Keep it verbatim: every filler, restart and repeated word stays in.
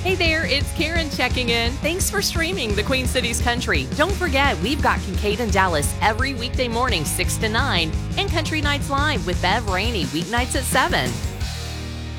Hey there, it's Karen checking in. Thanks for streaming the Queen Cities Country. Don't forget, we've got Kincaid and Dallas every weekday morning, six to nine, and Country Nights Live with Bev Rainey weeknights at seven.